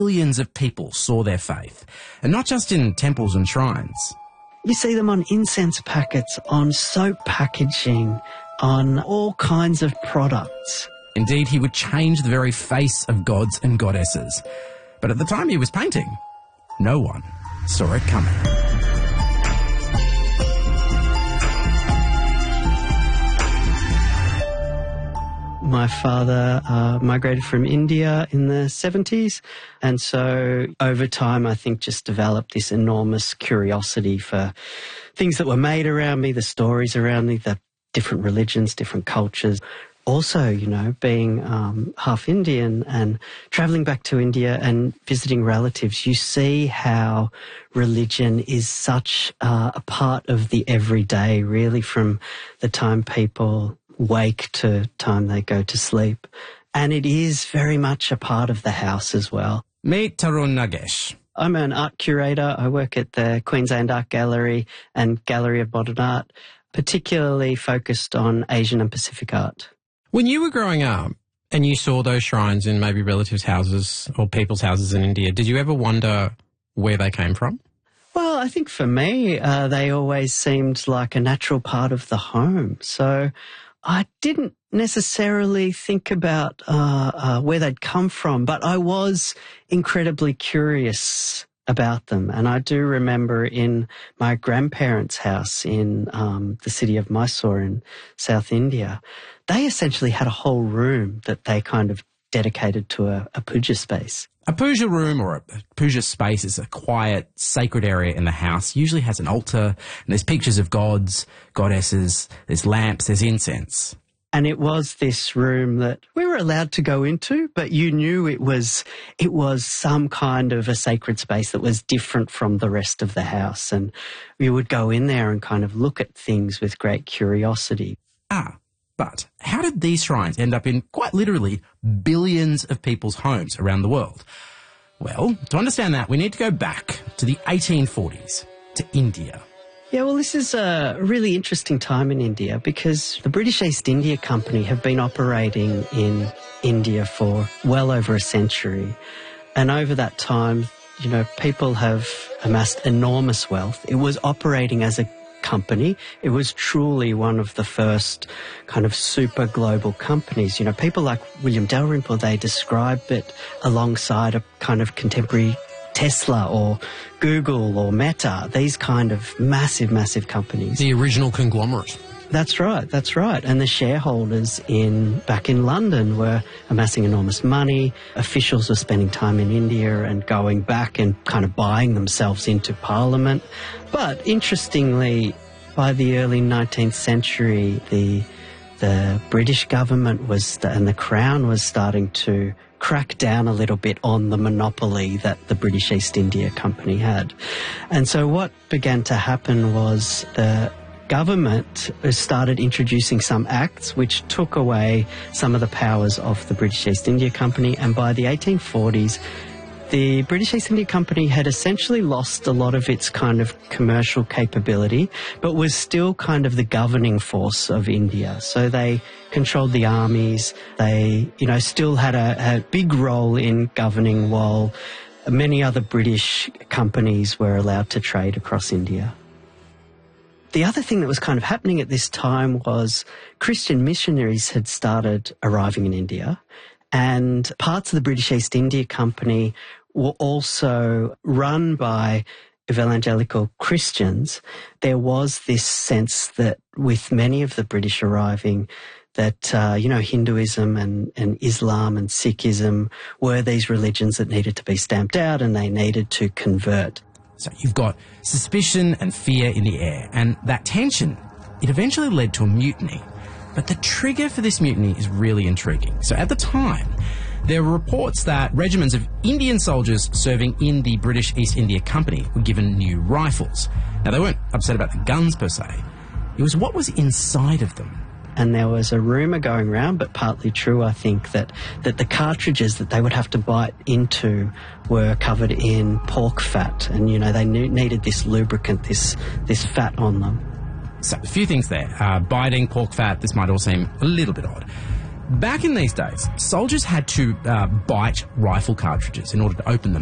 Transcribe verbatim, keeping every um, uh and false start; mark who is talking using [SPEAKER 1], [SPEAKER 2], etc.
[SPEAKER 1] billions of people saw their faith, and not just in temples and shrines.
[SPEAKER 2] You see them on incense packets, on soap packaging, on all kinds of products.
[SPEAKER 1] Indeed, he would change the very face of gods and goddesses. But at the time he was painting, no one saw it coming.
[SPEAKER 2] My father uh, migrated from India in the seventies, and so over time I think just developed this enormous curiosity for things that were made around me, the stories around me, the different religions, different cultures. Also, you know, being um, half Indian and travelling back to India and visiting relatives, you see how religion is such uh, a part of the everyday, really, from the time people wake to time they go to sleep. And it is very much a part of the house as well.
[SPEAKER 1] Meet Tarun Nagesh.
[SPEAKER 2] I'm an art curator. I work at the Queensland Art Gallery and Gallery of Modern Art, particularly focused on Asian and Pacific art.
[SPEAKER 3] When you were growing up and you saw those shrines in maybe relatives' houses or people's houses in India, did you ever wonder where they came from?
[SPEAKER 2] Well, I think for me, uh, they always seemed like a natural part of the home. So I didn't necessarily think about uh, uh, where they'd come from, but I was incredibly curious about them. And I do remember in my grandparents' house in um, the city of Mysore in South India, they essentially had a whole room that they kind of dedicated to a, a puja space.
[SPEAKER 1] A puja room or a puja space is a quiet, sacred area in the house. Usually has an altar, and there's pictures of gods, goddesses, there's lamps, there's incense.
[SPEAKER 2] And it was this room that we were allowed to go into, but you knew it was it was some kind of a sacred space that was different from the rest of the house. And we would go in there and kind of look at things with great curiosity.
[SPEAKER 1] Ah, but how did these shrines end up in, quite literally, billions of people's homes around the world? Well, to understand that, we need to go back to the eighteen forties, to India.
[SPEAKER 2] Yeah, well, this is a really interesting time in India because the British East India Company have been operating in India for well over a century. And over that time, you know, people have amassed enormous wealth. It was operating as a company. It was truly one of the first kind of super global companies. You know, people like William Dalrymple, they describe it alongside a kind of contemporary Tesla or Google or Meta, these kind of massive, massive companies.
[SPEAKER 3] The original conglomerate.
[SPEAKER 2] That's right, that's right. And the shareholders in back in London were amassing enormous money. Officials were spending time in India and going back and kind of buying themselves into Parliament. But interestingly, by the early nineteenth century, the the British government was and the Crown was starting to crack down a little bit on the monopoly that the British East India Company had. And so what began to happen was the government started introducing some acts which took away some of the powers of the British East India Company, and by the eighteen forties, the British East India Company had essentially lost a lot of its kind of commercial capability, but was still kind of the governing force of India. So they controlled the armies. They, you know, still had a, a big role in governing while many other British companies were allowed to trade across India. The other thing that was kind of happening at this time was Christian missionaries had started arriving in India, and parts of the British East India Company were also run by evangelical Christians. There was this sense that with many of the British arriving, that, uh, you know, Hinduism and, and Islam and Sikhism were these religions that needed to be stamped out and they needed to convert.
[SPEAKER 1] So you've got suspicion and fear in the air, and that tension, it eventually led to a mutiny. But the trigger for this mutiny is really intriguing. So at the time, there were reports that regiments of Indian soldiers serving in the British East India Company were given new rifles. Now, they weren't upset about the guns per se. It was what was inside of them.
[SPEAKER 2] And there was a rumour going around, but partly true, I think, that, that the cartridges that they would have to bite into were covered in pork fat. And, you know, they needed this lubricant, this, this fat on them.
[SPEAKER 1] So, a few things there. Uh, biting pork fat, this might all seem a little bit odd. Back in these days, soldiers had to uh, bite rifle cartridges in order to open them.